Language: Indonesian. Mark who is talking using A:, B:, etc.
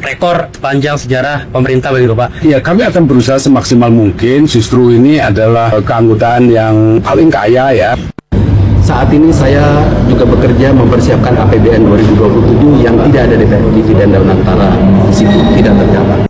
A: rekor panjang sejarah pemerintah begitu Pak?
B: Ya, kami akan berusaha semaksimal mungkin. Justru ini adalah keanggotaan yang paling kaya ya.
C: Saat ini saya juga bekerja mempersiapkan APBN 2027 yang tidak ada dividen dan antara di situ tidak tercapai.